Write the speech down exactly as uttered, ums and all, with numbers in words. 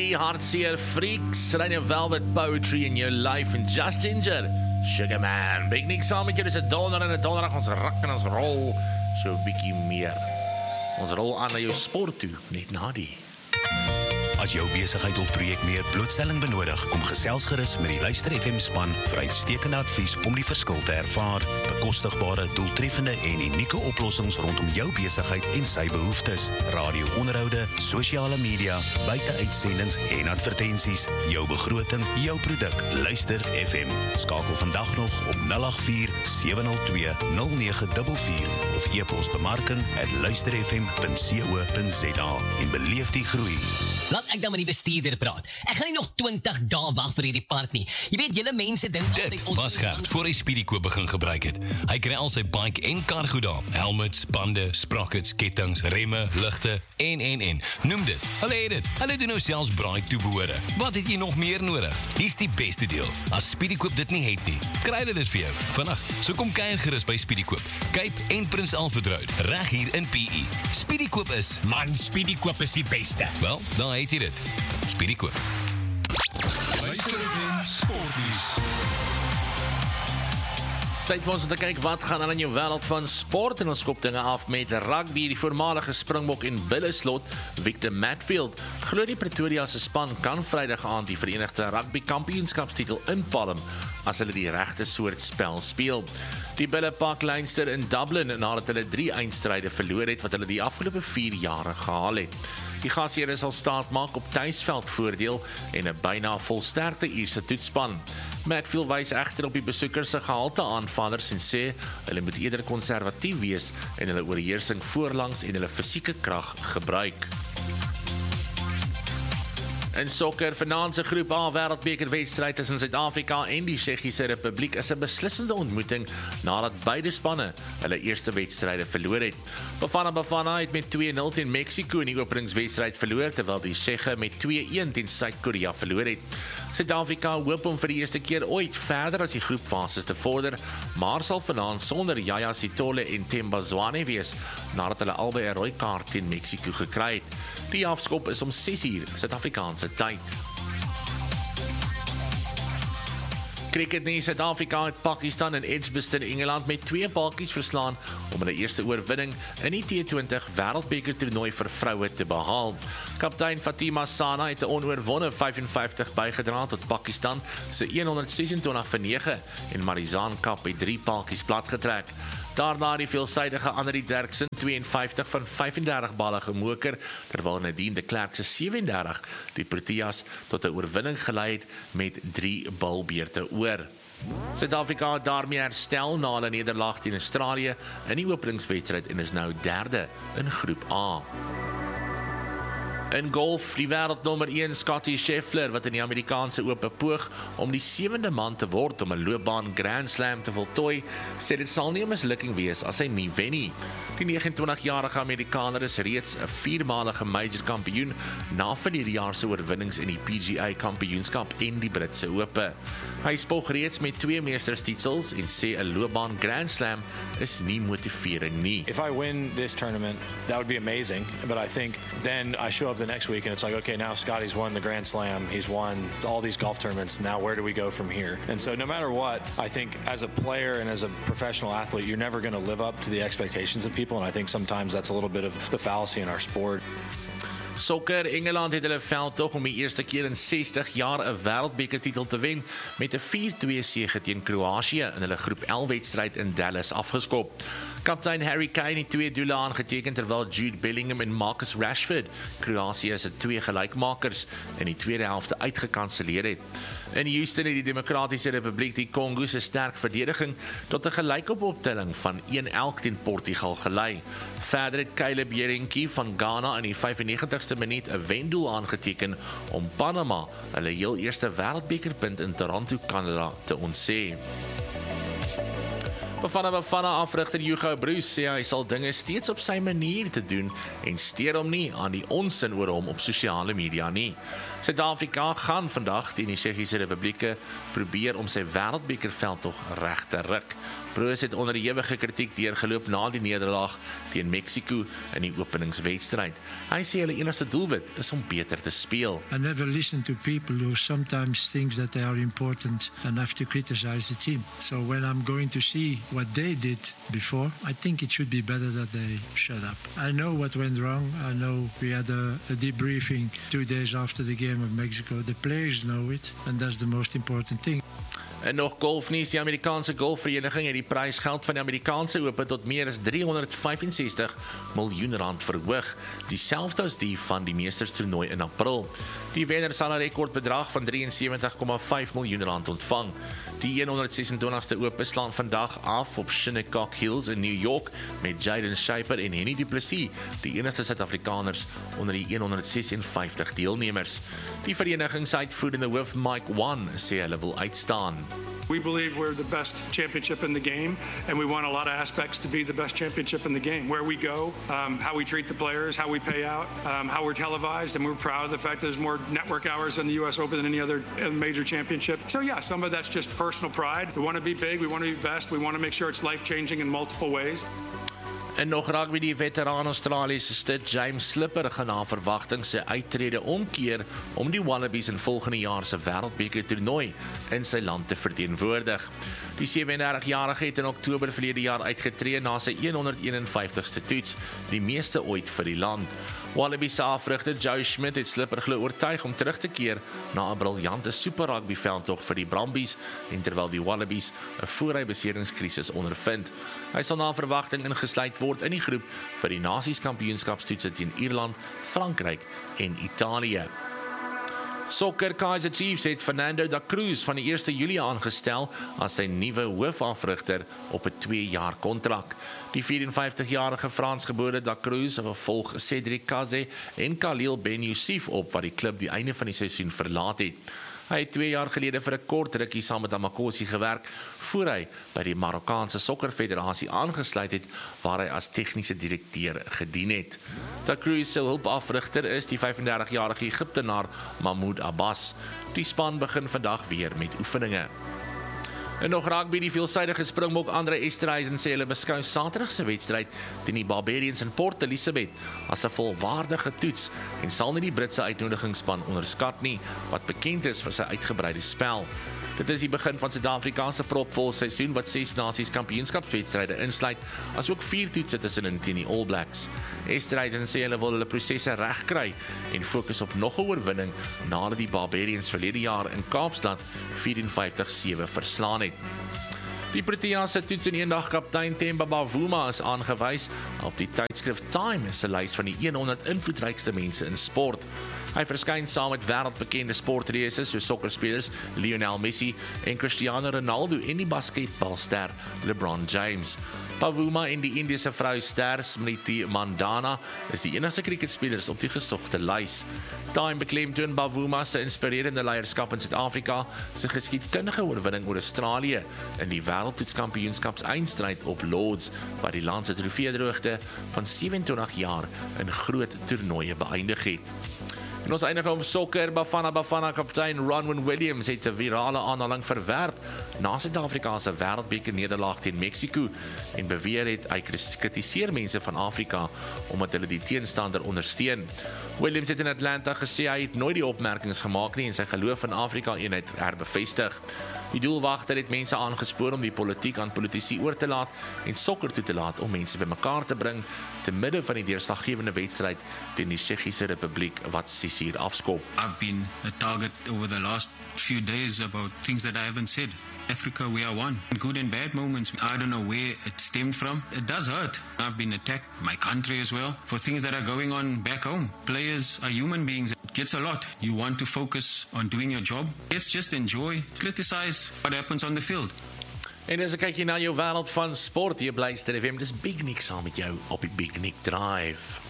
Three Hartseer Freaks, Rain Velvet Poetry in your life, and Just Ginger, Sugar Man. Big niks saam met jou, dis 'n donder en 'n donderdag, ons rak en ons rol so 'n bietjie meer. Ons rol aan na jou sport toe, net na die. As jou besigheid of projek meer blootstelling benodig, kom gesels gerus met die Luister F M span vir uitstekende advies om die verskil te ervaar. Bekostigbare, doeltreffende en unieke oplossings rondom jou besigheid en sy behoeftes. Radio-onderhoude, sosiale media, buiteuitsendings en advertensies. Jou begroting, jou produk. Luister F M. Skakel vandag nog op nul agt vier sewe nul twee nul nege vier vier of e-pos bemarking at luisterfm punt co punt za en beleef die groei. Laat ek dan met die bestuurder praat. Ek gaan nie nog twintig dae wag vir hierdie park nie. Jy weet, julle mense dink Dit was Gert voor hy Speedykoop begin gebruik het. Hy kry al sy bike en kar goed daar. Helmets, bande, sprockets, kettings, remme, ligte en en en. Noem dit. Hulle het dit. Hulle doen nou selfs braai toebehore. Wat het jy nog meer nodig? Hier's die beste deel. As Speedykoop dit nie het nie, kry hulle dit vir jou vandag. So kom kuier gerus by Speedykoop. Cape en Prins Alfred Road, reg hier in P E. Speedykoop is Man, Speedykoop is die beste. Wel, dan het jy dit. Speedykoop. Tyd vir ons om te kyk wat gaan aan in jou wêreld van sport, en ons skop dinge af met rugby. Die voormalige Springbok en Billeslot, Victor Matfield, glo die Pretoria se span kan Vrydag aand die Verenigde Rugby Kampioenskapstitel inpalm as hulle die regte soort spel speel. Die Bulle pak Leinster in Dublin nadat hulle drie eindstryde verloor het wat hulle die afgelope vier jare gehaal het. Die gasheere sal staat maak op tuisveld voordeel en 'n byna volsterkte Ierse toetsspan. Matfield wys egter op die besoekers se gehalte aanvallers en sê hulle moet eerder konservatief wees en hulle oorheersing voorlangs en hulle fisieke krag gebruik. In sokker, vanaand se groep A wêreldbekerwedstryd tussen Suid-Afrika en die Tsjechiese Republiek is 'n beslissende ontmoeting nadat beide spanne hulle eerste wedstryde verloor het. Bafana Bafana het met twee nul teen Mexico in die openingswedstryd verloor, terwyl die Tsjeche met twee een teen Suid-Korea verloor het. Suid-Afrika hoop om vir die eerste keer ooit verder as die groepfases te vorder, maar sal vanaand sonder Yaya Sithole en Themba Zwane wees, nadat hulle albei 'n rooi kaart teen Mexico gekry het. Die afskop is om ses uur Suid-Afrikaanse tyd. Cricket nie, Suid-Afrika het Pakistan in Edgbaston, Engeland met twee paadjies verslaan om hulle eerste oorwinning in die T twintig wêreldbeker toernooi vir vroue te behaal. Kaptein Fatima Sana het 'n onoorwonde vyf en vyftig bygedra tot Pakistan se een ses twee vir nege en Marizaan Kap het drie paadjies platgetrek. Daarna die veelsidige Annelie Derksen twee en vyftig van vyf en dertig balle gemoker, terwyl Nadine de Klerk se sewe en dertig die Proteas tot 'n oorwinning gelei het met drie balbeurte oor. Suid-Afrika het daarmee herstel na hulle nederlaag teen Australië in die openingswedstryd en is nou derde in groep A. In golf, die wêreldnommer een Scottie Scheffler, wat in die Amerikaanse Ope poog om die sewende man te word om 'n loopbaan Grand Slam te voltooi, sê dit sal nie 'n mislukking wees as hy nie wen nie. Die vyf nege jarige Amerikaner is reeds 'n viermalige major kampioen na verlede jaar se oorwinnings in die P G A kampioenskap en die Britse Ope. Hy spog reeds met twee meesterstitels en sê 'n loopbaan Grand Slam is nie motivering nie. If I win this tournament, that would be amazing, but I think then I show up the next week and it's like, okay, now Scotty's won the Grand Slam, he's won all these golf tournaments, now where do we go from here? And so no matter what, I think as a player and as a professional athlete, you're never going to live up to the expectations of people, and I think sometimes that's a little bit of the fallacy in our sport. Sokker, Engeland het hulle veldtog om die eerste keer in sestig jaar 'n wêreldbekertitel te wen met 'n vier twee sege teen Kroasie in hulle groep L wedstryd in Dallas afgeskop. Kaptein Harry Kane het twee doele aangeteken terwyl Jude Bellingham en Marcus Rashford Kroasie se twee gelykmakers in die tweede helfte uitgekanselleer het. In Houston het die Demokratiese Republiek die Kongo se sterk verdediging tot 'n gelykopoptelling van een elk teen Portugal gelei. Verder het Caleb Jerenki van Ghana in die vyf en negentigste minuut 'n wendoel aangeteken om Panama hulle heel eerste wêreldbekerpunt in Toronto, Kanada te ontsê. Bafana Bafana afrigter Hugo Bruce sê hy sal dinge steeds op sy manier te doen en steur hom nie aan die onsin oor hom op sosiale media nie. Suid-Afrika gaan vandag teen die Tsjechiese Republiek probeer om sy wêreldbekerveldtog reg te ruk. Proos het onder die ewige kritiek deurgeloop na die nederlaag teen Mexico in die openingswedstryd. Hy sê hulle enigste doelwit is om beter te speel. I never listen to people who sometimes think that they are important enough to criticize the team. So when I'm going to see what they did before, I think it should be better that they shut up. I know what went wrong. I know we had a, a debriefing two days after the game of Mexico. The players know it, and that's the most important thing. En nog golfnuus, die Amerikaanse golfvereniging het die prysgeld van die Amerikaanse Ope tot meer as driehonderdvyfensestig miljoen rand verhoog, dieselfde as die van die meesterstoernooi in April. Die wenner sal 'n rekordbedrag van drieënsewentig komma vyf miljoen rand ontvang. Die honderdses-en-twintigste Ope slaan vandag af op Shinnecock Hills in New York met Jaden Shaper en Henny du Plessis, die enigste Suid-Afrikaners onder die honderdsesenvyftig deelnemers. Die vereniging se uitvoerende hoof Mike Wan sê hulle wil uitstaan. We believe we're the best championship in the game, and we want a lot of aspects to be the best championship in the game. Where we go, um, how we treat the players, how we pay out, um, how we're televised, and we're proud of the fact that there's more network hours in the U S Open than any other major championship. So yeah, some of that's just personal pride. We want to be big, we want to be best, we want to make sure it's life-changing in multiple ways. En nog rugby, die veteraan Australiese stit James Slipper gaan na verwagting sy uittrede omkeer om die Wallabies in volgende jaar se wêreldbeker toernooi in sy land te verteenwoordig. Die sewendertigjarige het in Oktober verlede jaar uitgetree na sy honderdeenenvyftigste toets, die meeste ooit vir die land. Wallabies se afrigter Joe Schmidt het Slipper glo oortuig om terug te keer na 'n briljante super rugby veldtog vir die Brumbies, en terwyl die Wallabies 'n voorhy beseringskrisis ondervind. Hy sal na verwagting ingesluit word in die groep vir die Nasies Kampioenskapstoetse teen Ierland, Frankryk en Italië. Sokker Kaizer Chiefs het Fernando da Cruz van die eerste Julie aangestel as sy nuwe hoofafrigter op 'n twee jaar kontrak. Die vyfenvyftigjarige Fransgebore da Cruz volg Cedric Kaze en Khalil Ben Youssef op wat die klub die einde van die seisoen verlaat het. Hy het twee jaar gelede vir 'n kort rukkie saam met Amakosi gewerk, voor hy by die Marokkaanse Sokkerfederasie aangesluit het, waar hy as tegniese direkteur gedien het. Da Cruz se hulpafrigter is die vyfendertigjarige Egiptenaar Mahmoud Abbas. Die span begin vandag weer met oefeninge. En nog rugby, die veelsidige Springbok Andre Esterhuizen sê hulle beskou Saterdag se wedstryd teen die Barbarians in Port Elizabeth as 'n volwaardige toets en sal nie die Britse uitnodigingsspan onderskat nie, wat bekend is vir sy uitgebreide spel. Dit is die begin van Suid-Afrika se propvol seisoen wat ses Nasies Kampioenskapswedstryde insluit, asook vier toetse tussenin teen die All Blacks. Esterhuizen sê hulle wil hulle prosesse regkry en fokus op nog 'n oorwinning nadat die Barbarians verlede jaar in Kaapstad vyfenvyftig sewe verslaan het. Die Proteas se toets en eendag kaptein Themba Bavuma is aangewys op die tydskrif Time se lys van die honderd invloedrykste mense in sport. Hy verskyn saam met wêreldbekende sportreëse soos sokkerspelers Lionel Messi en Cristiano Ronaldo en die basketbalster LeBron James. Bavuma en die Indiese vrouster Smriti Mandhana is die enigste cricketspelers op die gesogte lys. Time beklemtoon Bavuma se inspirerende leierskap in Suid-Afrika, sy geskiedkundige oorwinning oor Australië in die wêreldtoetskampioenskapseinstryd op Lords, wat die land se trofeedroogte van sewentwintig jaar in groot toernooie beëindig het. En ons eindig om sokker. Bafana Bafana kaptein Ronwen Williams het 'n virale aanhaling verwerp na Suid-Afrika se wêreldbeker nederlaag teen Mexico en beweer het hy kritiseer mense van Afrika omdat hulle die teenstander ondersteun. Williams het in Atlanta gesê hy het nooit die opmerkings gemaak nie en sy geloof in Afrika eenheid herbevestig. Die doelwagter het mense aangespoor om die politiek aan politici oor te laat en sokker toe te laat om mense bymekaar te bring te midde van die deurslaggewende wedstryd teen die Tsjechiese Republiek wat ses uur afskop. I've been a target over the last few days about things that I haven't said. Africa, we are one. Good and bad moments, I don't know where it stemmed from. It does hurt. I've been attacked, my country as well, for things that are going on back home. Players are human beings. It gets a lot. You want to focus on doing your job. Let's just enjoy, criticize what happens on the field. En as ek kyk hier na jou wêreld van sport, jy bly Ster F M, dis Big Nick saam met jou op die Big Nick Drive.